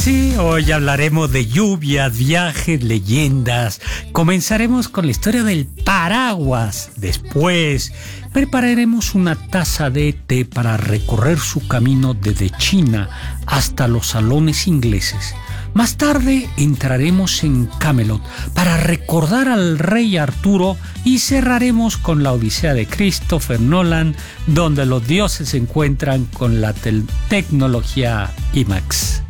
Sí, hoy hablaremos de lluvias, viajes, leyendas. Comenzaremos con la historia del paraguas. Después prepararemos una taza de té para recorrer su camino desde China hasta los salones ingleses. Más tarde entraremos en Camelot para recordar al rey Arturo y cerraremos con la Odisea de Christopher Nolan, donde los dioses se encuentran con la tecnología IMAX.